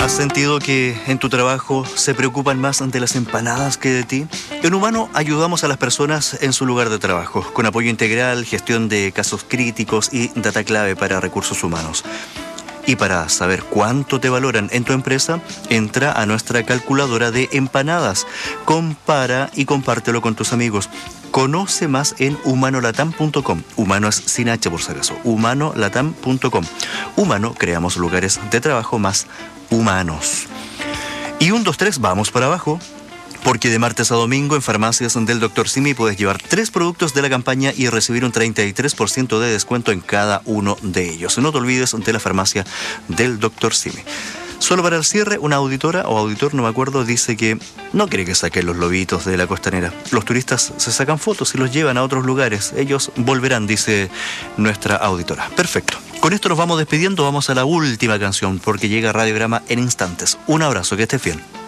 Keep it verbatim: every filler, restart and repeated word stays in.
¿Has sentido que en tu trabajo se preocupan más de las empanadas que de ti? En Humano ayudamos a las personas en su lugar de trabajo, con apoyo integral, gestión de casos críticos y data clave para recursos humanos. Y para saber cuánto te valoran en tu empresa, entra a nuestra calculadora de empanadas. Compara y compártelo con tus amigos. Conoce más en humano latam punto com. Humano es sin H por si acaso. humano latam punto com. Humano, creamos lugares de trabajo más humanos. Y un, dos, tres, vamos para abajo. Porque de martes a domingo en farmacias del doctor Simi puedes llevar tres productos de la campaña y recibir un treinta y tres por ciento de descuento en cada uno de ellos. No te olvides de la farmacia del doctor Simi. Solo para el cierre, una auditora o auditor, no me acuerdo, dice que no quiere que saquen los lobitos de la costanera. Los turistas se sacan fotos y los llevan a otros lugares. Ellos volverán, dice nuestra auditora. Perfecto. Con esto nos vamos despidiendo. Vamos a la última canción porque llega Radiograma en instantes. Un abrazo, que estés bien.